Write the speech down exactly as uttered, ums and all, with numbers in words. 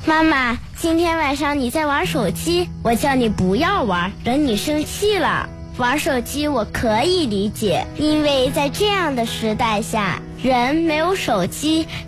妈妈，今天晚上你在玩手机，我叫你不要玩，惹你生气了。玩手机我可以理解，因为在这样的时代下，人没有手机